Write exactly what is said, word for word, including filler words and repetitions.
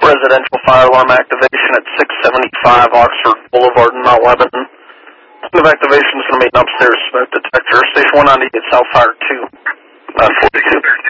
residential fire alarm activation at six seventy-five Oxford Boulevard in Mount Lebanon. Point of activation is going to be an upstairs smoke detector. Station one ninety-eight South Fire two, nine forty-two.